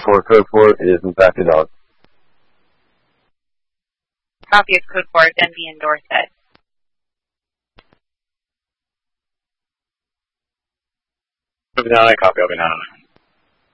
For code 4, it is in fact a dog. Copy of code 4, Denby and Dorset. Moving on, I copy, I'll be 909.